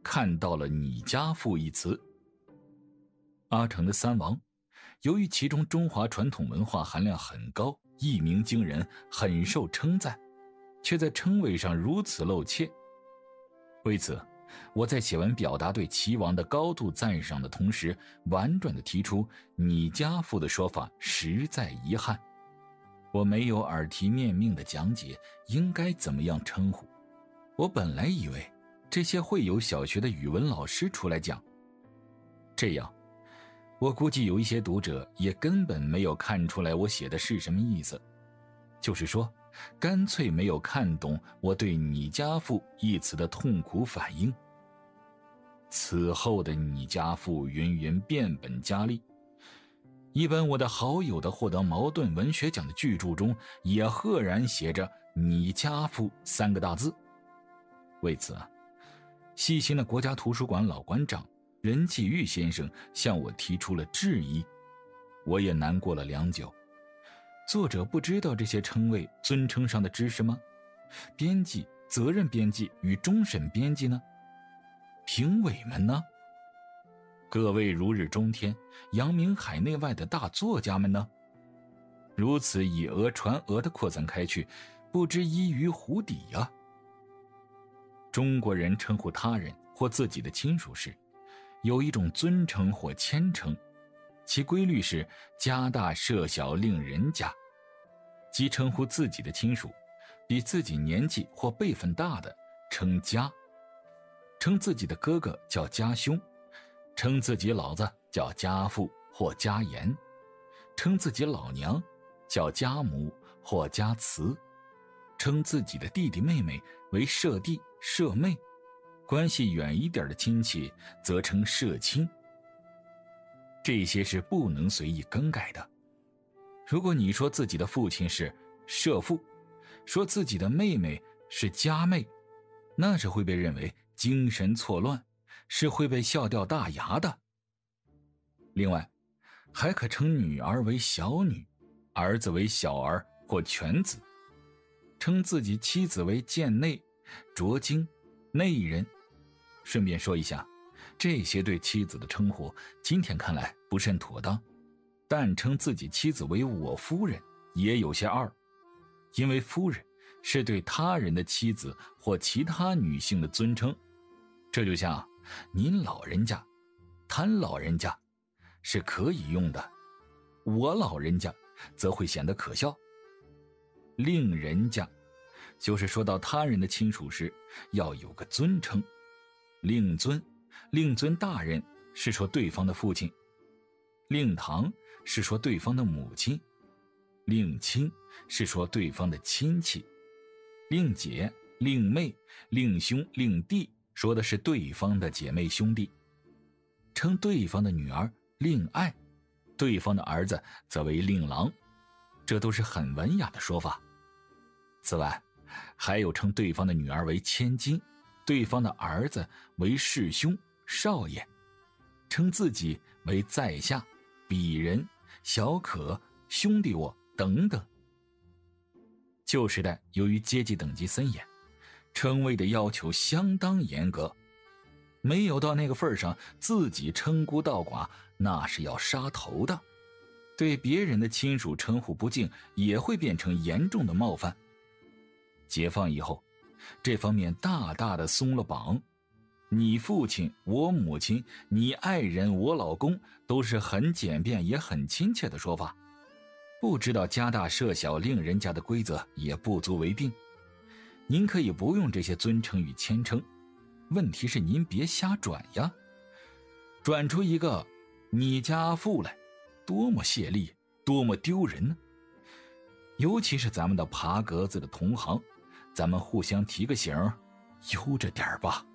看到了你家父一词。阿城的三王，由于其中中华传统文化含量很高，一鸣惊人，很受称赞，却在称谓上如此露怯。为此，我在写文表达对齐王的高度赞赏的同时，婉转地提出你家父的说法实在遗憾。我没有耳提面命地讲解应该怎么样称呼，我本来以为这些会有小学的语文老师出来讲，这样我估计有一些读者也根本没有看出来我写的是什么意思，就是说干脆没有看懂我对你家父一词的痛苦反应。此后的你家父云云变本加厉，一本我的好友的获得茅盾文学奖的巨著中也赫然写着你家父3个大字。为此细心的国家图书馆老馆长任继玉先生向我提出了质疑，我也难过了良久。作者不知道这些称谓尊称上的知识吗？编辑、责任编辑与终审编辑呢？评委们呢？各位如日中天、扬名海内外的大作家们呢？如此以讹传讹的扩散开去，不知依于湖底啊。中国人称呼他人或自己的亲属时，有一种尊称或谦称，其规律是家大社小令人家，即称呼自己的亲属比自己年纪或辈分大的称家，称自己的哥哥叫家兄，称自己老子叫家父或家言，称自己老娘叫家母或家慈，称自己的弟弟妹妹为舍弟舍妹，关系远一点的亲戚则称舍亲。这些是不能随意更改的。如果你说自己的父亲是舍父，说自己的妹妹是家妹，那是会被认为精神错乱，是会被笑掉大牙的。另外，还可称女儿为小女，儿子为小儿或犬子，称自己妻子为贱内、拙精、内人。顺便说一下，这些对妻子的称呼今天看来不甚妥当，但称自己妻子为我夫人也有些二，因为夫人是对他人的妻子或其他女性的尊称。这就像您老人家、他老人家是可以用的，我老人家则会显得可笑。令人家就是说到他人的亲属时要有个尊称。令尊大人是说对方的父亲，令堂是说对方的母亲，令亲是说对方的亲戚，令姐、令妹、令兄、令弟说的是对方的姐妹兄弟，称对方的女儿令爱，对方的儿子则为令郎，这都是很文雅的说法。此外，还有称对方的女儿为千金，对方的儿子为世兄、少爷，称自己为在下、鄙人、小可、兄弟我等等。旧时代由于阶级等级森严，称谓的要求相当严格，没有到那个份上自己称孤道寡，那是要杀头的。对别人的亲属称呼不敬也会变成严重的冒犯。解放以后，这方面大大的松了绑，你父亲、我母亲、你爱人、我老公都是很简便也很亲切的说法。不知道家大社小令人家的规则也不足为病。您可以不用这些尊称与谦称，问题是您别瞎转呀，转出一个你家父来，多么泄力，多么丢人呢？尤其是咱们的爬格子的同行，咱们互相提个醒，悠着点吧。